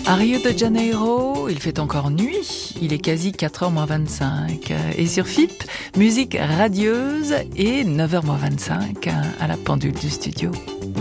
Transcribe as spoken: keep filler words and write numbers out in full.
À Rio de Janeiro, il fait encore nuit, il est quasi quatre heures moins vingt-cinq. Et sur F I P, musique radieuse et neuf heures moins vingt-cinq à la pendule du studio.